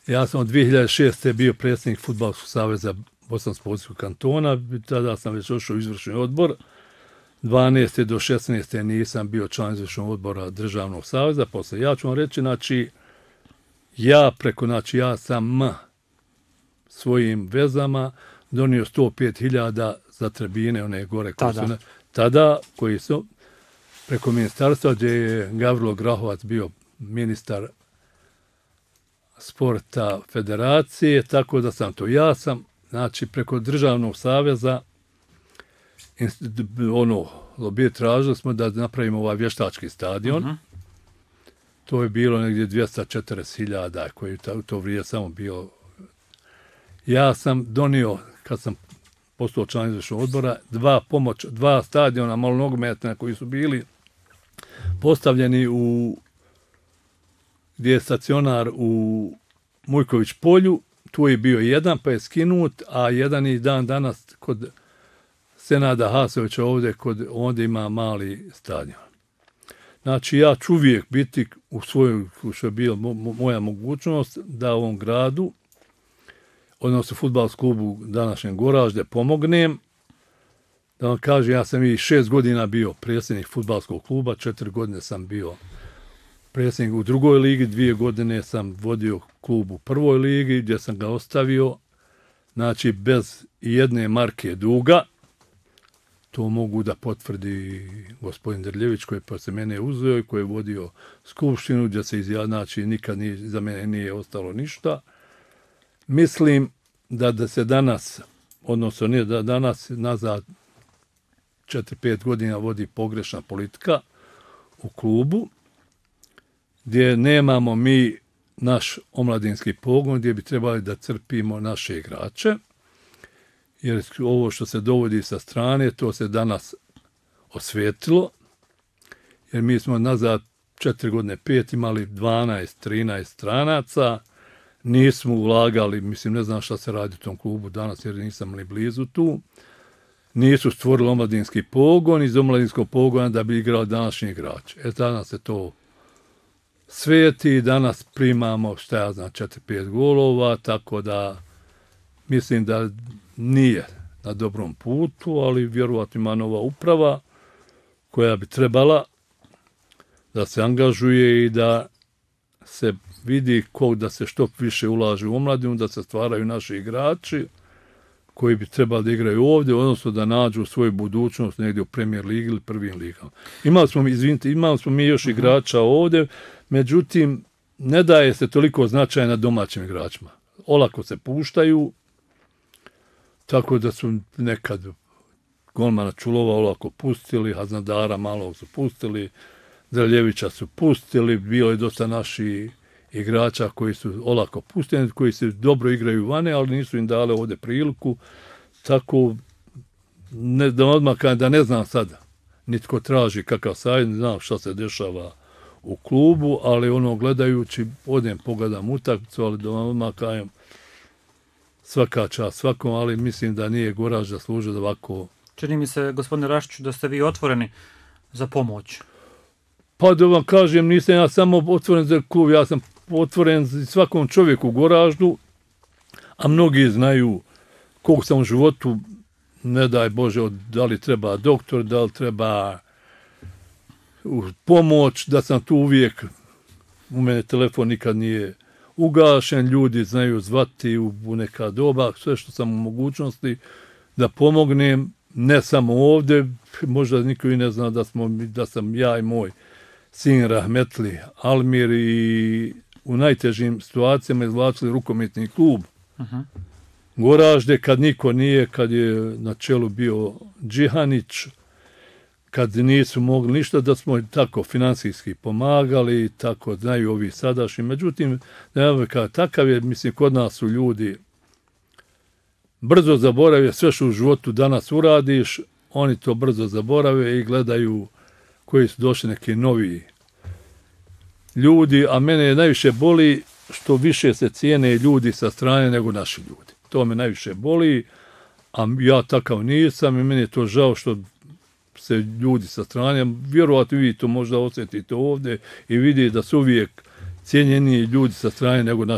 Ja sam od 2006. bio predsjednik Fudbalskog saveza Bosansko-Posavskog kantona, tada sam već došao u izvršni odbor. 12. do 16. nisam bio član izvršnog odbora Državnog saveza. Posle, ja ću vam reći, ja sam svojim vezama donio 105.000 za tribine, one gore tada koji su preko ministarstva, gdje je Gavrilo Grahovac bio ministar sporta federacije, tako da sam to. Ja sam, preko Državnog saveza tražili smo da napravimo ovaj vještački stadion. To je bilo negdje 240.000 koji u to vrijeme samo bio. Ja sam donio, kad sam postao član izvršnog odbora, dva stadiona malo nogometna koji su bili postavljeni gdje je stacionar u Mujković polju. Tu je bio jedan, pa je skinut, a jedan i dan danas kod Senada Hasovića ovdje ima mali stadion. Znači, ja ću uvijek biti u svojoj, što je bila moja mogućnost, da ovom gradu, odnosno fudbalskom klubu današnjem Goražde, pomognem. Da vam kažem, ja sam i 6 godina bio predsjednik fudbalskog kluba, 4 godine sam bio predsjednik u drugoj ligi, 2 godine sam vodio klub u prvoj ligi, gdje sam ga ostavio, znači bez jedne marke duga. To mogu da potvrdi gospodin Drljević, koji je posle mene uzeo i koji je vodio skupštinu, gdje se znači nikad za mene nije ostalo ništa. Mislim da se danas, odnosno nije da danas, nazad 4-5 godina vodi pogrešna politika u klubu, gdje nemamo mi naš omladinski pogon, gdje bi trebali da crpimo naše igrače, jer ovo što se dovodi sa strane, to se danas osvetilo, jer mi smo nazad 4 godine, 5 imali 12-13 stranaca, nismo ulagali, mislim, ne znam šta se radi u tom klubu danas, jer nisam ni blizu tu, nisu stvorili omladinski pogon, iz omladinskog pogona da bi igrao današnji igrač. Danas se to sveti, danas primamo, 4-5 golova, tako da mislim da nije na dobrom putu, ali vjerovatno ima nova uprava koja bi trebala da se angažuje i da se vidi da se što više ulaže u omladinu, da se stvaraju naši igrači koji bi trebali da igraju ovdje, odnosno da nađu svoju budućnost negdje u Premier ligi ili prvim ligama. Imali smo mi još igrača ovdje, međutim, ne daje se toliko značaja na domaćim igračima. Olako se puštaju, tako da su nekad golmana Čulova olako pustili, Haznadara malo su pustili, Drljevića su pustili, bilo je dosta naših igrača koji su olako pusteni, koji se dobro igraju vane, ali nisu im dali ovdje priliku, tako da odmah da ne znam sada, nitko traži kakav savjet, ne znam šta se dešava u klubu, ali gledajući, pogledam utakmicu, ali da odmah kajem, svaka čast svakom, ali mislim da nije Goraž zaslužio da ovako... Čini mi se, gospodine Rašiću, da ste vi otvoreni za pomoć. Pa da vam kažem, nisam ja samo otvoren za klub, ja sam otvoren za svakom čovjeku u Goraždu, a mnogi znaju koliko sam u životu, ne daj Bože, da li treba doktor, da li treba pomoć, da sam tu uvijek, u mene telefon nikad nije ugašen, ljudi znaju zvati u neka doba, sve što sam u mogućnosti da pomognem, ne samo ovdje, možda niko i ne zna da sam ja i moj sin Rahmetli Almir i u najtežim situacijama izvlačili rukometni klub Goražde, kad niko nije, kad je na čelu bio Džihanić, kad nisu mogli ništa, da smo tako finansijski pomagali, tako znaju ovi sadašnji. Međutim, takav je, mislim, kod nas su ljudi brzo zaborave sve što u životu danas uradiš, oni to brzo zaborave i gledaju koji su došli neki novi ljudi, a mene najviše boli što više se cijene ljudi sa strane nego naši ljudi. To me najviše boli, a ja takav nisam i meni je to žao što se ljudi sa strane, vjerovatno vi to možda osjetite ovdje i vidi da su uvijek cijenjeni ljudi sa strane nego naši